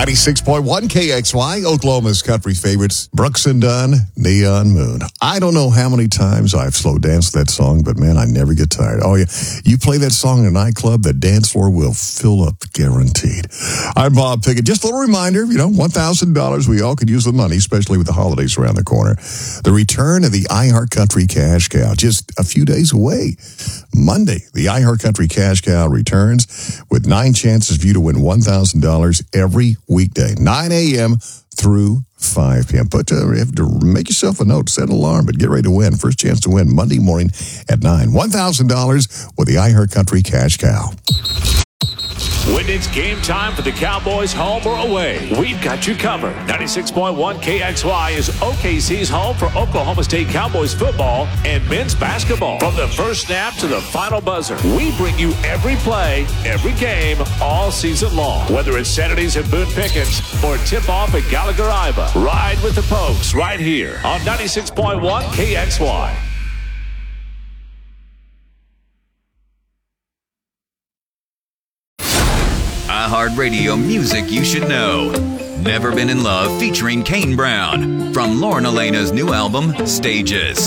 96.1 KXY, Oklahoma's country favorites, Brooks and Dunn, Neon Moon. I don't know how many times I've slow danced that song, but man, I never get tired. Oh yeah, you play that song in a nightclub, the dance floor will fill up guaranteed. I'm Bob Pickett. Just a little reminder, $1,000. We all could use the money, especially with the holidays around the corner. The return of the iHeart Country Cash Cow, just a few days away. Monday, the iHeart Country Cash Cow returns with 9 chances for you to win $1,000 every weekday, 9 a.m. through 5 p.m. But you have to make yourself a note, set an alarm, but get ready to win. First chance to win Monday morning at 9. $1,000 with the iHeart Country Cash Cow. When it's game time for the Cowboys, home or away, we've got you covered. 96.1 KXY is OKC's home for Oklahoma State Cowboys football and men's basketball. From the first snap to the final buzzer, we bring you every play, every game, all season long. Whether it's Saturdays at Boone Pickens or tip-off at Gallagher-Iba, ride with the Pokes right here on 96.1 KXY. iHeartRadio music you should know. Never Been in Love featuring Kane Brown from Lauren Elena's new album, Stages.